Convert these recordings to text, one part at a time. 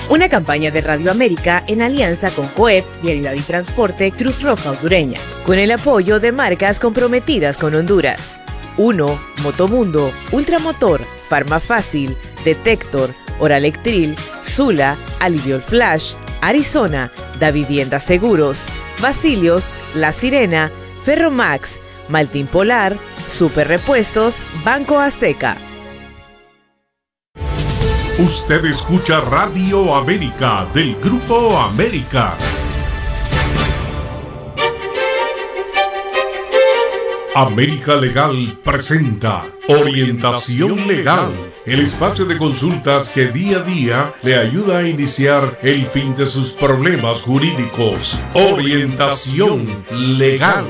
Una campaña de Radio América en alianza con COEP, Vialidad y Transporte Cruz Roja Hondureña, con el apoyo de marcas comprometidas con Honduras. 1. Motomundo, Ultramotor, Farmafácil, Detector, Oralectril, Sula, Aliviol Flash, Arizona, Da Vivienda Seguros, Basilios, La Sirena, Ferromax, Maltín Polar, Super Repuestos, Banco Azteca. Usted escucha Radio América del Grupo América. América Legal presenta Orientación Legal, el espacio de consultas que día a día le ayuda a iniciar el fin de sus problemas jurídicos. Orientación Legal.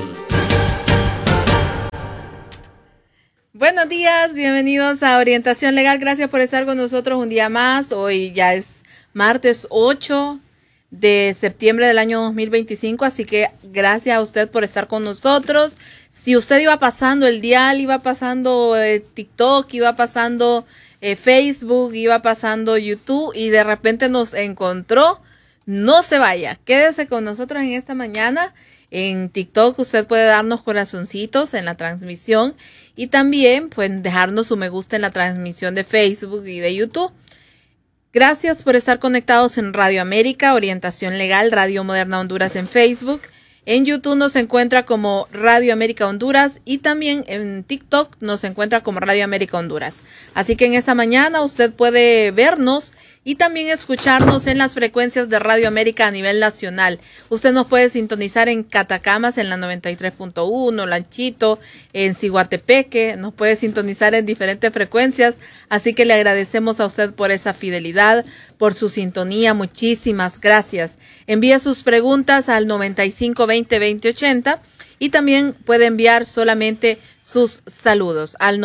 Buenos días, bienvenidos a Orientación Legal. Gracias por estar con nosotros un día más. Hoy ya es martes 8 de septiembre del año 2025, así que gracias a usted por estar con nosotros. Si usted iba pasando el dial, iba pasando TikTok, iba pasando Facebook, iba pasando YouTube y de repente nos encontró, no se vaya, quédese con nosotros en esta mañana. En TikTok usted puede darnos corazoncitos en la transmisión y también pueden dejarnos su me gusta en la transmisión de Facebook y de YouTube. Gracias por estar conectados en Radio América, Orientación Legal, Radio Moderna Honduras en Facebook. En YouTube nos encuentra como Radio América Honduras y también en TikTok nos encuentra como Radio América Honduras. Así que en esta mañana usted puede vernos y también escucharnos en las frecuencias de Radio América a nivel nacional. Usted nos puede sintonizar en Catacamas en la 93.1, Lanchito, en Ciguatepeque, nos puede sintonizar en diferentes frecuencias, así que le agradecemos a usted por esa fidelidad, por su sintonía, muchísimas gracias. Envíe sus preguntas al 9520-2080 y también puede enviar solamente sus saludos al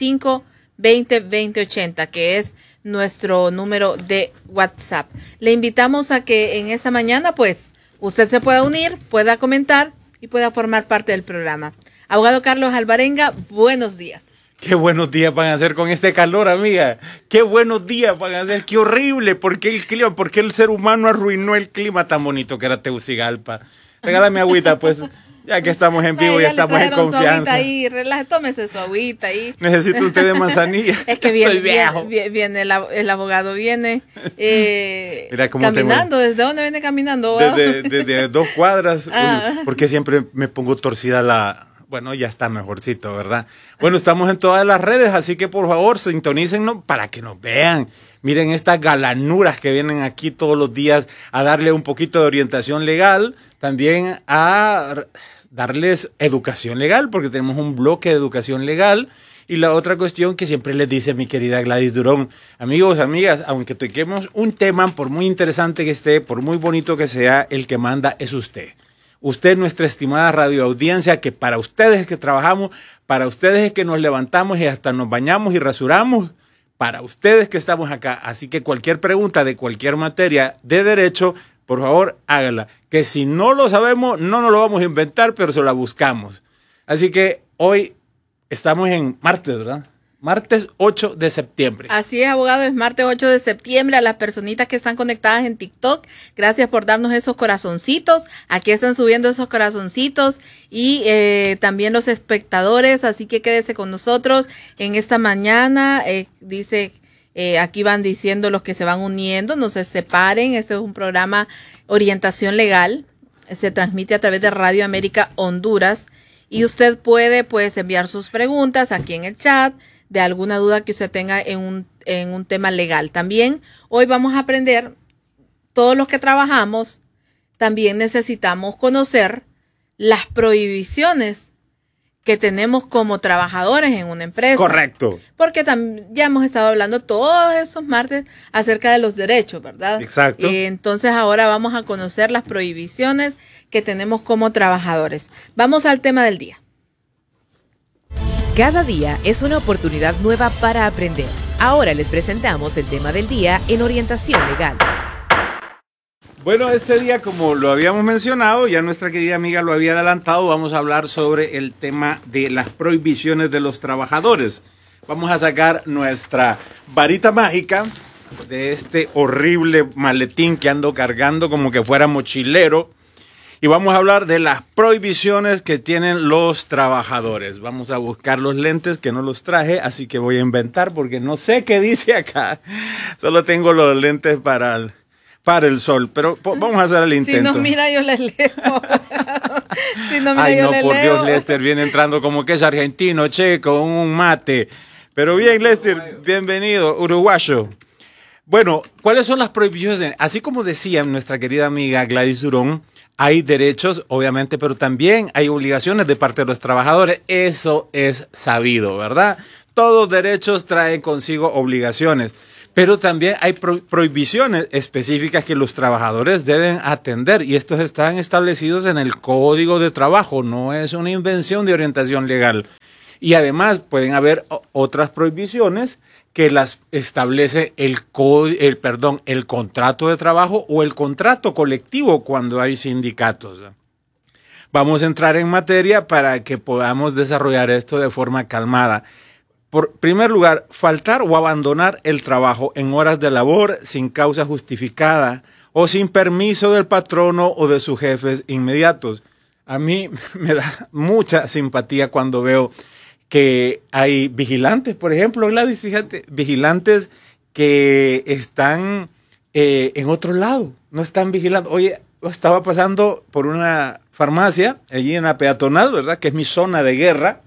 9520-2080, que es nuestro número de WhatsApp. Le invitamos a que en esta mañana, pues, usted se pueda unir, pueda comentar y pueda formar parte del programa. Abogado Carlos Alvarenga, buenos días. Qué buenos días van a ser con este calor, amiga. Qué buenos días van a ser. Qué horrible. ¿Por qué el clima? ¿Por qué el ser humano arruinó el clima tan bonito que era Tegucigalpa? Regálame agüita, pues. Ya que estamos en vivo, ya estamos en confianza. Ahí, tómese su agüita ahí. Necesito un té de manzanilla. Es que viene el abogado viene Mira cómo caminando. ¿Desde dónde viene caminando? Desde 2 cuadras. Porque siempre me pongo torcida la... Bueno, ya está mejorcito, ¿verdad? Bueno, estamos en todas las redes, así que por favor, sintonícennos para que nos vean. Miren estas galanuras que vienen aquí todos los días a darle un poquito de orientación legal, también a darles educación legal, porque tenemos un bloque de educación legal. Y la otra cuestión que siempre les dice mi querida Gladys Durón, amigos, amigas, aunque toquemos un tema, por muy interesante que esté, por muy bonito que sea, el que manda es usted. Usted, nuestra estimada radioaudiencia, que para ustedes que trabajamos, para ustedes que nos levantamos y hasta nos bañamos y rasuramos, para ustedes que estamos acá. Así que cualquier pregunta de cualquier materia de derecho, por favor, hágala. Que si no lo sabemos, no nos lo vamos a inventar, pero se la buscamos. Así que hoy estamos en martes, ¿verdad? Martes 8 de septiembre. Así es, abogado, es martes 8 de septiembre. A las personitas que están conectadas en TikTok, gracias por darnos esos corazoncitos. Aquí están subiendo esos corazoncitos y también los espectadores, así que quédese con nosotros en esta mañana. Aquí van diciendo los que se van uniendo, no se separen. Este es un programa Orientación Legal, se transmite a través de Radio América Honduras y usted puede pues enviar sus preguntas aquí en el chat de alguna duda que usted tenga en un tema legal. También hoy vamos a aprender, todos los que trabajamos, también necesitamos conocer las prohibiciones que tenemos como trabajadores en una empresa. Correcto. Porque ya hemos estado hablando todos esos martes acerca de los derechos, ¿verdad? Exacto. Entonces ahora vamos a conocer las prohibiciones que tenemos como trabajadores. Vamos al tema del día. Cada día es una oportunidad nueva para aprender. Ahora les presentamos el tema del día en Orientación Legal. Bueno, este día, como lo habíamos mencionado, ya nuestra querida amiga lo había adelantado, vamos a hablar sobre el tema de las prohibiciones de los trabajadores. Vamos a sacar nuestra varita mágica de este horrible maletín que ando cargando como que fuera mochilero. Y vamos a hablar de las prohibiciones que tienen los trabajadores. Vamos a buscar los lentes que no los traje, así que voy a inventar porque no sé qué dice acá. Solo tengo los lentes para el sol, pero vamos a hacer el intento. Si no mira, yo les leo. Si no mira, ay, yo no, les por leo. Dios, Lester viene entrando como que es argentino, checo, un mate. Pero bien, Lester, bienvenido, uruguayo. Bueno, ¿cuáles son las prohibiciones? Así como decía nuestra querida amiga Gladys Durón, hay derechos, obviamente, pero también hay obligaciones de parte de los trabajadores. Eso es sabido, ¿verdad? Todos derechos traen consigo obligaciones, pero también hay prohibiciones específicas que los trabajadores deben atender y estos están establecidos en el Código de Trabajo, no es una invención de orientación legal. Y además pueden haber otras prohibiciones que las establece el contrato de trabajo o el contrato colectivo cuando hay sindicatos. Vamos a entrar en materia para que podamos desarrollar esto de forma calmada. Por primer lugar, faltar o abandonar el trabajo en horas de labor sin causa justificada o sin permiso del patrono o de sus jefes inmediatos. A mí me da mucha simpatía cuando veo que hay vigilantes, por ejemplo, Gladys, fíjate, vigilantes que están en otro lado, no están vigilando. Oye, estaba pasando por una farmacia allí en la peatonal, ¿verdad? Que es mi zona de guerra,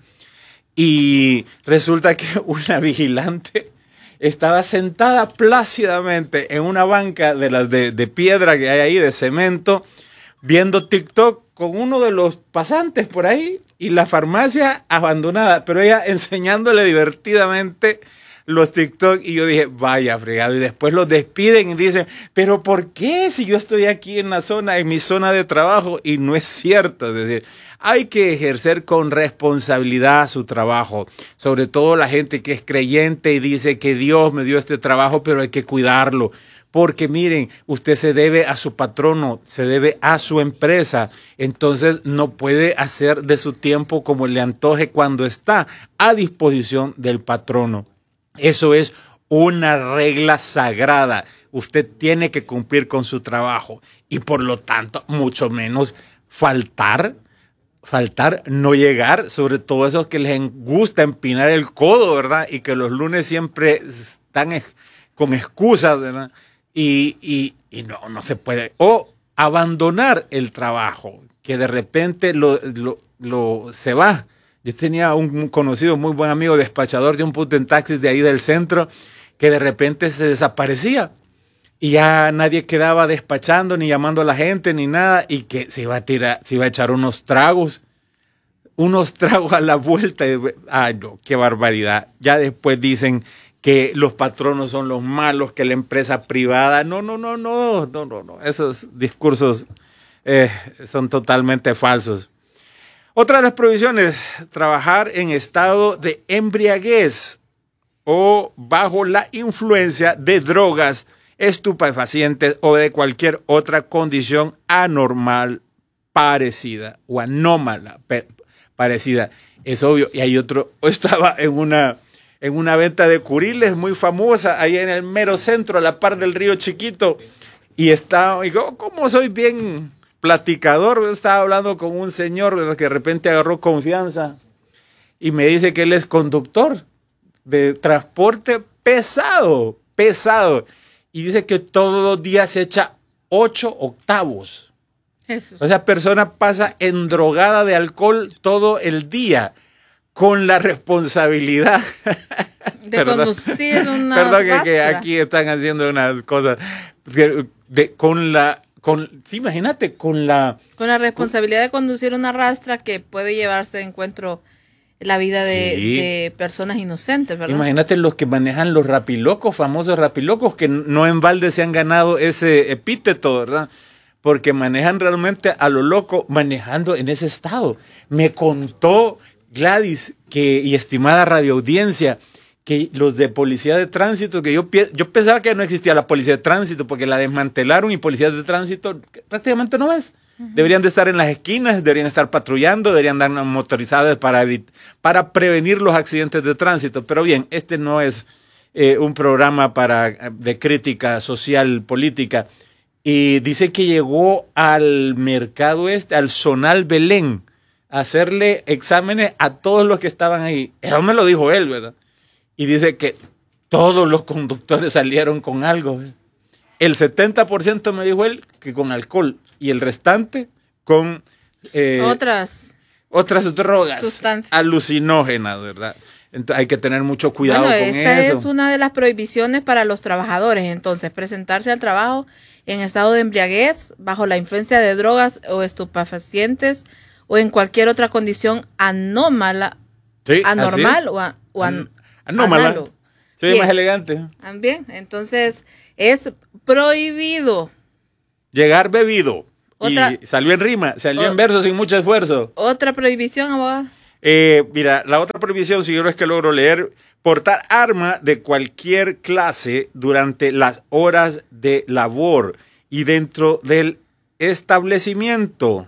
y resulta que una vigilante estaba sentada plácidamente en una banca de las de piedra que hay ahí, de cemento, viendo TikTok con uno de los pasantes por ahí y la farmacia abandonada, pero ella enseñándole divertidamente los TikTok y yo dije, vaya fregado, y después los despiden y dicen, pero ¿por qué si yo estoy aquí en mi zona de trabajo? Y no es cierto, es decir, hay que ejercer con responsabilidad su trabajo, sobre todo la gente que es creyente y dice que Dios me dio este trabajo, pero hay que cuidarlo. Porque miren, usted se debe a su patrono, se debe a su empresa, entonces no puede hacer de su tiempo como le antoje cuando está a disposición del patrono. Eso es una regla sagrada. Usted tiene que cumplir con su trabajo y por lo tanto mucho menos faltar, no llegar, sobre todo esos que les gusta empinar el codo, ¿verdad? Y que los lunes siempre están con excusas, ¿verdad? Y no se puede. O abandonar el trabajo, que de repente se va. Yo tenía un conocido, muy buen amigo, despachador de un punto en taxis de ahí del centro, que de repente se desaparecía. Y ya nadie quedaba despachando, ni llamando a la gente, ni nada, y que se iba a echar unos tragos a la vuelta. Ay, no, qué barbaridad. Ya después dicen que los patronos son los malos, que la empresa privada. No. Esos discursos son totalmente falsos. Otra de las prohibiciones, trabajar en estado de embriaguez o bajo la influencia de drogas, estupefacientes o de cualquier otra condición anormal parecida o anómala parecida. Es obvio. Y hay otro, estaba en una venta de curiles muy famosa, ahí en el mero centro, a la par del río Chiquito. Y yo, como soy bien platicador, estaba hablando con un señor que de repente agarró confianza y me dice que él es conductor de transporte pesado. Y dice que todos los días se echa 8 octavos. Jesús. O sea, persona pasa endrogada de alcohol todo el día, con la responsabilidad de conducir una perdón que rastra. aquí están haciendo unas cosas sí, imagínate, con la responsabilidad de conducir una rastra que puede llevarse de encuentro la vida de personas inocentes, ¿verdad? Imagínate los que manejan los rapilocos, famosos rapilocos, que no en balde se han ganado ese epíteto, ¿verdad? Porque manejan realmente a lo loco, manejando en ese estado. Me contó Gladys y estimada radioaudiencia, que los de policía de tránsito, que yo pensaba que no existía la policía de tránsito porque la desmantelaron y policías de tránsito prácticamente no ves. Deberían de estar en las esquinas, deberían estar patrullando, deberían dar motorizadas para prevenir los accidentes de tránsito. Pero bien, este no es un programa de crítica social política, y dice que llegó al mercado al Zonal Belén, a hacerle exámenes a todos los que estaban ahí. Eso me lo dijo él, ¿verdad? Y dice que todos los conductores salieron con algo, ¿verdad? El 70% me dijo él que con alcohol, y el restante con otras drogas, sustancias alucinógenas, ¿verdad? Entonces, hay que tener mucho cuidado con eso. Esta es una de las prohibiciones para los trabajadores. Entonces, presentarse al trabajo en estado de embriaguez, bajo la influencia de drogas o estupefacientes, o en cualquier otra condición anómala, sí, anormal o anómala. Sí, bien, más elegante. Bien, entonces es prohibido llegar bebido. Y salió en rima, salió en verso sin mucho esfuerzo. ¿Otra prohibición, abogado? Mira, la otra prohibición, si yo es que logro leer: portar arma de cualquier clase durante las horas de labor y dentro del establecimiento,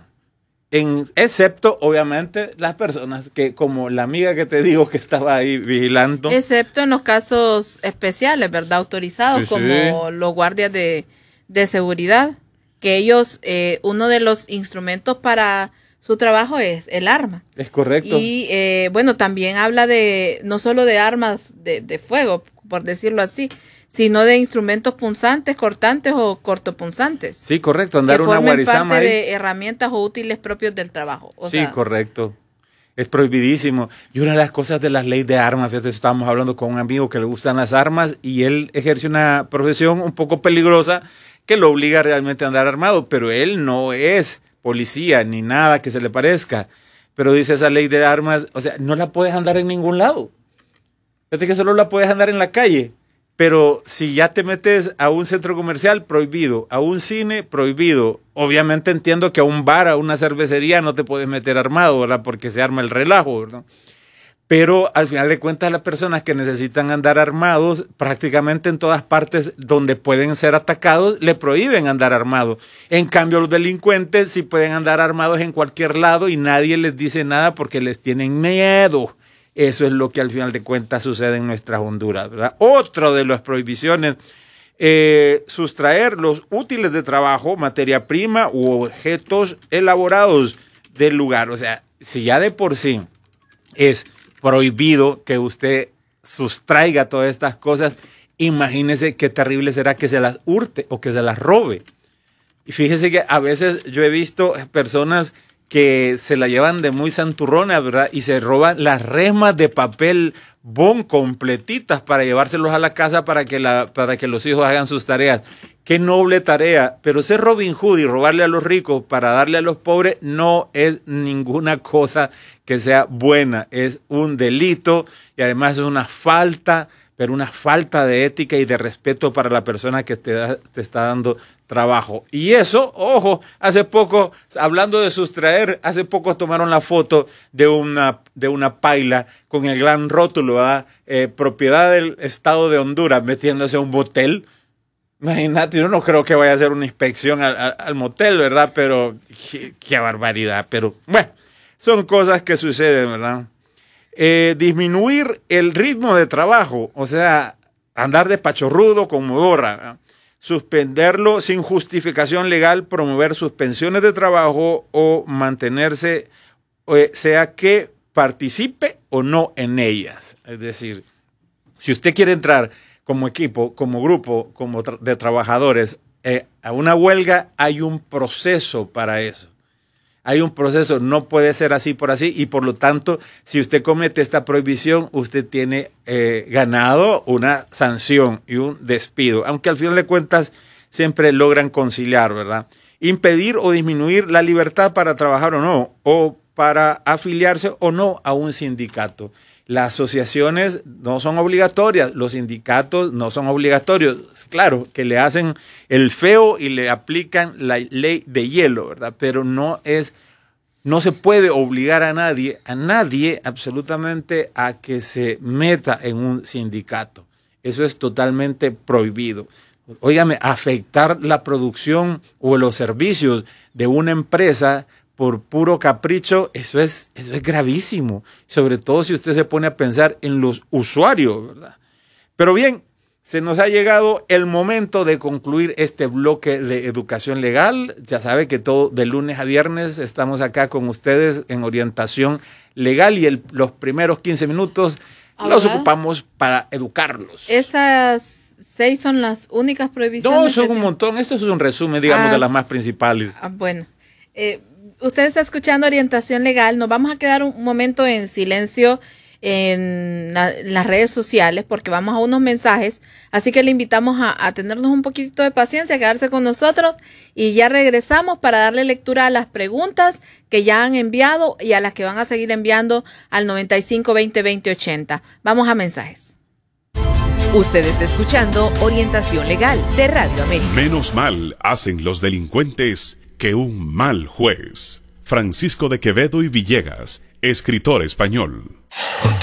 excepto, obviamente, las personas que, como la amiga que te digo que estaba ahí vigilando. Excepto en los casos especiales, ¿verdad? Autorizados, sí, como los guardias de seguridad, que ellos, uno de los instrumentos para su trabajo es el arma. Es correcto. Y bueno, también habla no solo de armas de fuego, por decirlo así, sino de instrumentos punzantes, cortantes o cortopunzantes. Sí, correcto, andar una guarizama parte ahí. De herramientas o útiles propios del trabajo. Sí, correcto. Es prohibidísimo. Y una de las cosas de las leyes de armas, fíjate, estábamos hablando con un amigo que le gustan las armas y él ejerce una profesión un poco peligrosa que lo obliga realmente a andar armado, pero él no es policía ni nada que se le parezca. Pero dice esa ley de armas, o sea, no la puedes andar en ningún lado. Fíjate que solo la puedes andar en la calle. Pero si ya te metes a un centro comercial, prohibido. A un cine, prohibido. Obviamente entiendo que a un bar, a una cervecería no te puedes meter armado, ¿verdad? Porque se arma el relajo, ¿verdad? Pero al final de cuentas, las personas que necesitan andar armados, prácticamente en todas partes donde pueden ser atacados, le prohíben andar armados. En cambio, los delincuentes sí pueden andar armados en cualquier lado y nadie les dice nada porque les tienen miedo. Eso es lo que al final de cuentas sucede en nuestra Honduras, ¿verdad? Otra de las prohibiciones, sustraer los útiles de trabajo, materia prima u objetos elaborados del lugar. O sea, si ya de por sí es prohibido que usted sustraiga todas estas cosas, imagínese qué terrible será que se las hurte o que se las robe. Y fíjese que a veces yo he visto personas que se la llevan de muy santurrona, ¿verdad? Y se roban las resmas de papel bond completitas para llevárselos a la casa para que los hijos hagan sus tareas. Qué noble tarea, pero ser Robin Hood y robarle a los ricos para darle a los pobres no es ninguna cosa que sea buena, es un delito y además es una falta, pero una falta de ética y de respeto para la persona que te está dando trabajo. Y eso, ojo, hace poco, hablando de sustraer, hace poco tomaron la foto de una paila con el gran rótulo, ¿verdad? Propiedad del Estado de Honduras, metiéndose a un motel. Imagínate, yo no creo que vaya a hacer una inspección al motel, ¿verdad? Pero qué barbaridad. Pero bueno, son cosas que suceden, ¿verdad? Disminuir el ritmo de trabajo, o sea, andar de pachorrudo con modorra, ¿verdad? Suspenderlo sin justificación legal, promover suspensiones de trabajo o mantenerse, sea que participe o no en ellas. Es decir, si usted quiere entrar como equipo, como grupo, de trabajadores a una huelga, hay un proceso para eso. Hay un proceso, no puede ser así por así y por lo tanto, si usted comete esta prohibición, usted tiene ganado una sanción y un despido, aunque al final de cuentas siempre logran conciliar, ¿verdad? Impedir o disminuir la libertad para trabajar o no, o para afiliarse o no a un sindicato. Las asociaciones no son obligatorias, los sindicatos no son obligatorios. Claro, que le hacen el feo y le aplican la ley de hielo, ¿verdad? Pero no se puede obligar a nadie absolutamente a que se meta en un sindicato. Eso es totalmente prohibido. Óigame, afectar la producción o los servicios de una empresa por puro capricho, eso es gravísimo, sobre todo si usted se pone a pensar en los usuarios, ¿verdad? Pero bien, se nos ha llegado el momento de concluir este bloque de educación legal. Ya sabe que todo de lunes a viernes estamos acá con ustedes en orientación legal y los primeros 15 minutos los ocupamos para educarlos. Esas 6 son las únicas prohibiciones. No, son un montón. Esto es un resumen, digamos, de las más principales. Bueno, usted está escuchando orientación legal. Nos vamos a quedar un momento en silencio en las redes sociales porque vamos a unos mensajes, así que le invitamos a tenernos un poquito de paciencia, a quedarse con nosotros y ya regresamos para darle lectura a las preguntas que ya han enviado y a las que van a seguir enviando al 95 20 20 80. Vamos a mensajes. Usted está escuchando Orientación Legal de Radio América. Menos mal hacen los delincuentes que un mal juez. Francisco de Quevedo y Villegas, escritor español.